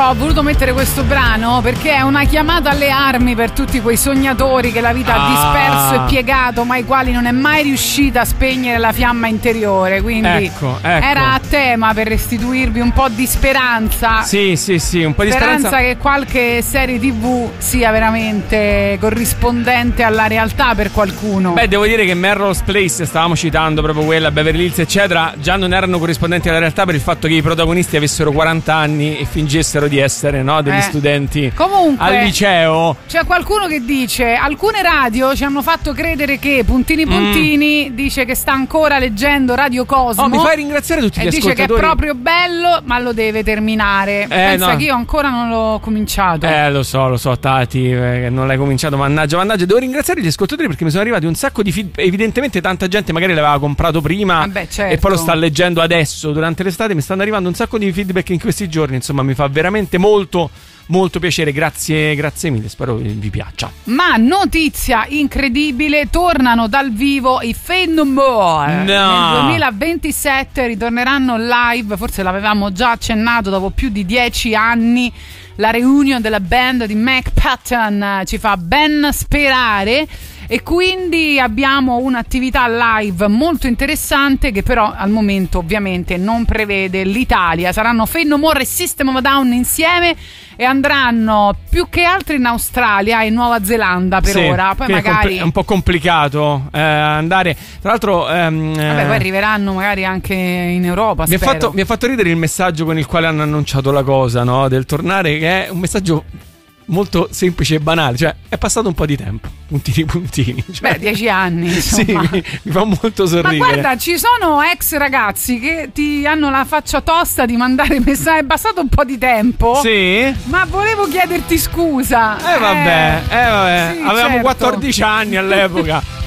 ho voluto mettere questo brano perché è una chiamata alle armi per tutti quei sognatori che la vita ha disperso e piegato, ma ai quali non è mai riuscita a spegnere la fiamma interiore. Quindi ecco. era a tema per restituirvi un po' di speranza. Sì, un po' di speranza che qualche serie TV sia veramente corrispondente alla realtà per qualcuno. Beh, devo dire che Melrose Place, stavamo citando proprio quella, Beverly Hills eccetera, già non erano corrispondenti alla realtà per il fatto che i protagonisti avessero 40 anni e fingessero di essere, no, degli studenti al liceo. C'è qualcuno che dice: alcune radio ci hanno fatto credere che puntini dice che sta ancora leggendo Radio Cosmo. Mi fai ringraziare tutti gli ascoltatori. Dice che è proprio bello, ma lo deve terminare. Pensa che io ancora non l'ho cominciato. Lo so, Tati, che non l'hai cominciato. Mannaggia. Devo ringraziare gli ascoltatori perché mi sono arrivati un sacco di feedback. Evidentemente tanta gente magari l'aveva comprato prima certo. E poi lo sta leggendo adesso durante l'estate. Mi stanno arrivando un sacco di feedback in questi giorni. Insomma, mi fa veramente molto piacere, grazie mille, spero vi piaccia. Ma notizia incredibile, tornano dal vivo i Faith No More. Nel 2027 ritorneranno live, forse l'avevamo già accennato, dopo più di 10 anni. La reunion della band di Mac Patton ci fa ben sperare. E quindi abbiamo un'attività live molto interessante che però al momento ovviamente non prevede l'Italia. Saranno Faith No More e System of a Down insieme e andranno più che altro in Australia e Nuova Zelanda per ora. Poi magari è un po' complicato andare. Tra l'altro poi arriveranno magari anche in Europa. Mi ha fatto ridere il messaggio con il quale hanno annunciato la cosa, no? Del tornare, che è un messaggio molto semplice e banale, cioè è passato un po' di tempo, puntini. Cioè, 10 anni, insomma. Sì, mi fa molto sorridere. Ma guarda, ci sono ex ragazzi che ti hanno la faccia tosta di mandare messaggi. È passato un po' di tempo. Sì. Ma volevo chiederti scusa. Vabbè. Sì, avevamo 14 anni all'epoca.